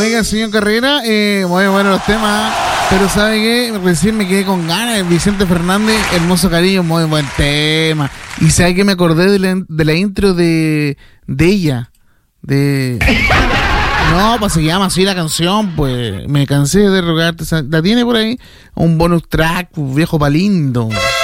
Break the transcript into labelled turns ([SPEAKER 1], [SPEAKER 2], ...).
[SPEAKER 1] Oiga, señor Carrera, muy bueno los temas, pero ¿sabe qué? Recién me quedé con ganas. Vicente Fernández, Hermoso Cariño, muy buen tema. Y ¿sabe qué? Me acordé de la intro de ella. No, pues se llama así la canción, pues me cansé de rogarte. ¿La tiene por ahí? Un bonus track, viejo pa' lindo.